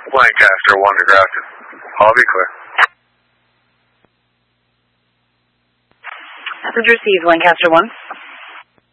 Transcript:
Lancaster 1 to Grafton. I'll be clear. Message received, Lancaster 1.